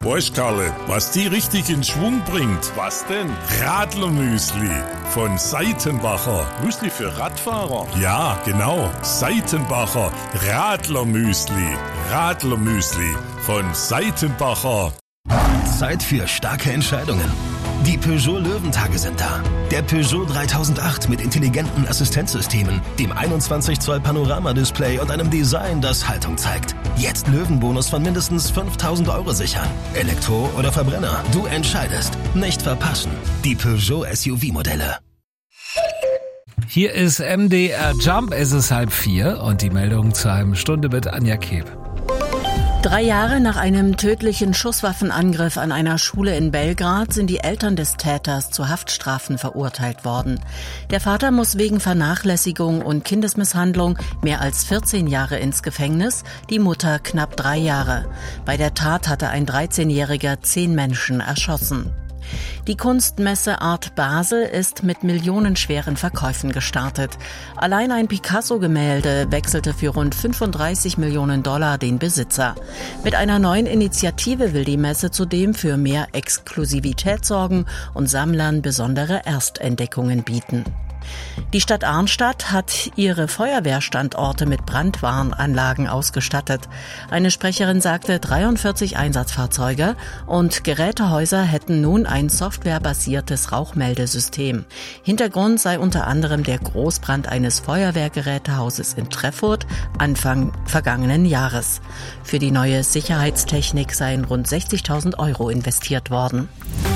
Weißt, Karle, was die richtig in Schwung bringt? Was denn? Radlermüsli von Seitenbacher. Müsli für Radfahrer? Ja, genau. Seitenbacher Radlermüsli. Radlermüsli von Seitenbacher. Zeit für starke Entscheidungen. Die Peugeot Löwentage sind da. Der Peugeot 3008 mit intelligenten Assistenzsystemen, dem 21 Zoll Panoramadisplay und einem Design, das Haltung zeigt. Jetzt Löwenbonus von mindestens 5.000 € sichern. Elektro oder Verbrenner, du entscheidest. Nicht verpassen. Die Peugeot SUV-Modelle. Hier ist MDR Jump, es ist 3:30 und die Meldung zur halben Stunde mit Anja Keb. 3 Jahre nach einem tödlichen Schusswaffenangriff an einer Schule in Belgrad sind die Eltern des Täters zu Haftstrafen verurteilt worden. Der Vater muss wegen Vernachlässigung und Kindesmisshandlung mehr als 14 Jahre ins Gefängnis, die Mutter knapp 3 Jahre. Bei der Tat hatte ein 13-Jähriger 10 Menschen erschossen. Die Kunstmesse Art Basel ist mit millionenschweren Verkäufen gestartet. Allein ein Picasso-Gemälde wechselte für rund 35 Millionen $ den Besitzer. Mit einer neuen Initiative will die Messe zudem für mehr Exklusivität sorgen und Sammlern besondere Erstentdeckungen bieten. Die Stadt Arnstadt hat ihre Feuerwehrstandorte mit Brandwarnanlagen ausgestattet. Eine Sprecherin sagte, 43 Einsatzfahrzeuge und Gerätehäuser hätten nun ein softwarebasiertes Rauchmeldesystem. Hintergrund sei unter anderem der Großbrand eines Feuerwehrgerätehauses in Treffurt Anfang vergangenen Jahres. Für die neue Sicherheitstechnik seien rund 60.000 € investiert worden.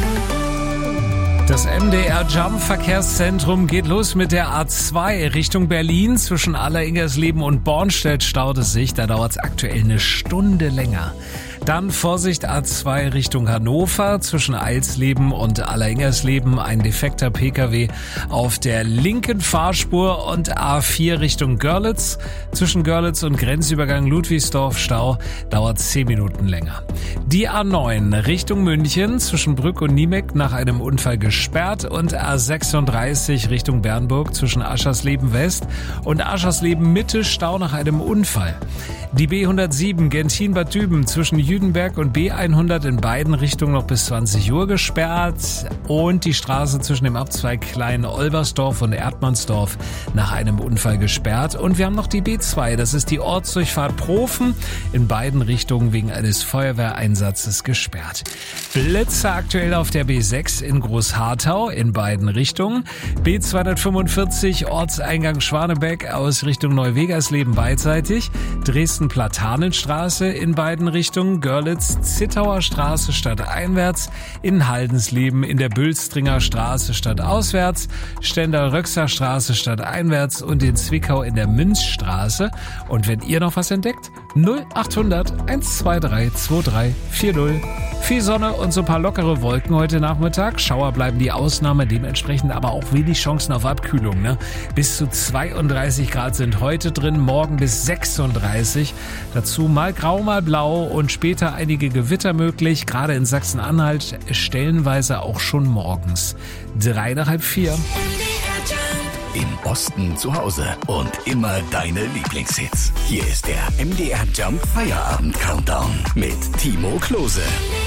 Das MDR Jump Verkehrszentrum geht los mit der A2 Richtung Berlin. Zwischen Alleringersleben und Bornstedt staut es sich. Da dauert es aktuell eine Stunde länger. Dann Vorsicht A2 Richtung Hannover. Zwischen Eilsleben und Alleringersleben ein defekter Pkw auf der linken Fahrspur und A4 Richtung Görlitz. Zwischen Görlitz und Grenzübergang Ludwigsdorf Stau dauert 10 Minuten länger. Die A9 Richtung München zwischen Brück und Niemeck nach einem Unfall gesperrt und A36 Richtung Bernburg zwischen Aschersleben West und Aschersleben Mitte Stau nach einem Unfall. Die B107 Gentin-Bad Düben zwischen Jüdenberg und B100 in beiden Richtungen noch bis 20 Uhr gesperrt und die Straße zwischen dem Abzweig Klein-Olbersdorf und Erdmannsdorf nach einem Unfall gesperrt. Und wir haben noch die B2, das ist die Ortsdurchfahrt Profen, in beiden Richtungen wegen eines Feuerwehreinsatzes gesperrt. Blitze aktuell auf der B6 in Großharthau in beiden Richtungen. B245 Ortseingang Schwanebeck aus Richtung Neuwegersleben beidseitig. Dresden-Platanenstraße in beiden Richtungen. Görlitz-Zittauer Straße stadteinwärts. In Haldensleben in der Bülstringer Straße stadtauswärts. Stender-Röxer Straße stadteinwärts und in Zwickau in der Münzstraße. Und wenn ihr noch was entdeckt, 0800 123 2340. Viel Sonne und so ein paar lockere Wolken heute Nachmittag. Schauer bleiben die Ausnahme, dementsprechend aber auch wenig Chancen auf Abkühlung. Bis zu 32 Grad sind heute drin, morgen bis 36. Dazu mal grau, mal blau und später einige Gewitter möglich. Gerade in Sachsen-Anhalt stellenweise auch schon morgens. 3 nach 3:30. Im Osten zu Hause und immer deine Lieblingshits. Hier ist der MDR Jump Feierabend Countdown mit Timo Klose.